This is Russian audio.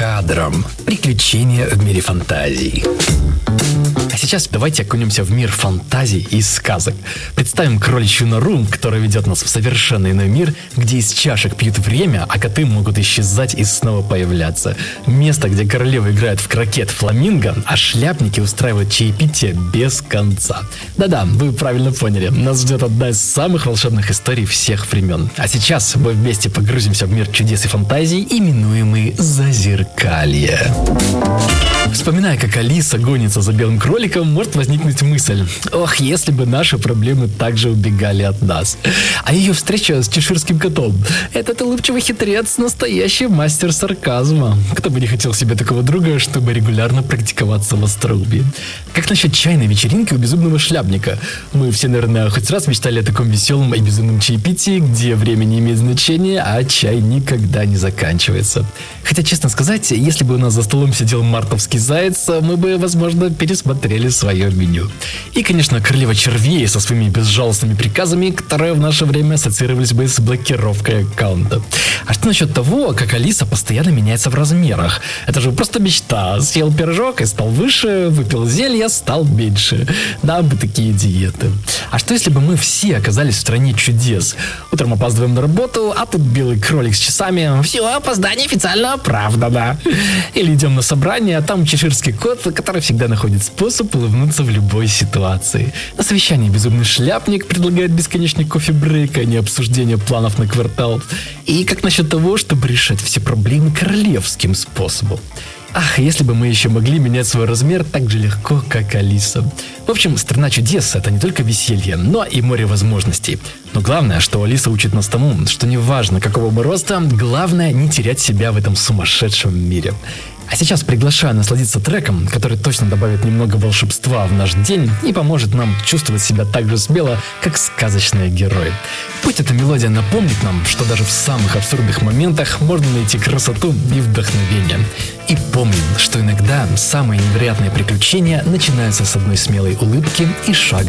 кадром. Приключения в мире фантазий. А сейчас давайте окунемся в мир фантазий и сказок. Представим кроличью нору, которая ведет нас в совершенно иной мир, где из чашек пьют время, а коты могут исчезать и снова появляться. Место, где королева играет в крокет фламинго, а шляпники устраивают чаепитие без конца. Да-да, вы правильно поняли. Нас ждет одна из самых волшебных историй всех времен. А сейчас мы вместе погрузимся в мир чудес и фантазий, именуемый Зазеркалье. Вспоминая, как Алиса гонится за белым кроликом, может возникнуть мысль: ох, если бы наши проблемы также убегали от нас. А ее встреча с чеширским котом — этот улыбчивый хитрец — настоящий мастер сарказма. Кто бы не хотел себе такого друга, чтобы регулярно практиковаться в остроумии. Как насчет чайной вечеринки у безумного шляпника? Мы все, наверное, хоть раз мечтали о таком веселом и безумном чаепитии, где время не имеет значения, а чай никогда не заканчивается. Хотя, честно сказать, если бы у нас за столом сидел мартовский заяц, мы бы, возможно, пересмотрели свое меню. И, конечно, королева червей со своими безжалостными приказами, которые в наше время ассоциировались бы с блокировкой аккаунта. А что насчет того, как Алиса постоянно меняется в размерах? Это же просто мечта. Съел пирожок и стал выше, выпил зелье, стал меньше. Да, бы такие диеты. А что если бы мы все оказались в стране чудес? Утром опаздываем на работу, а тут белый кролик с часами. Все, опоздание официально оправдано. Или идем на собрание, а там чеширский кот, который всегда находит способ улыбнуться в любой ситуации. На совещании безумный шляпник предлагает бесконечный кофе-брейк, а не обсуждение планов на квартал. И как насчет того, чтобы решать все проблемы королевским способом? Ах, если бы мы еще могли менять свой размер так же легко, как Алиса. В общем, страна чудес — это не только веселье, но и море возможностей. Но главное, что Алиса учит нас тому, что неважно, какого бы роста, главное не терять себя в этом сумасшедшем мире. А сейчас приглашаю насладиться треком, который точно добавит немного волшебства в наш день и поможет нам чувствовать себя так же смело, как сказочные герои. Пусть эта мелодия напомнит нам, что даже в самых абсурдных моментах можно найти красоту и вдохновение. И помним, что иногда самые невероятные приключения начинаются с одной смелой улыбки и шага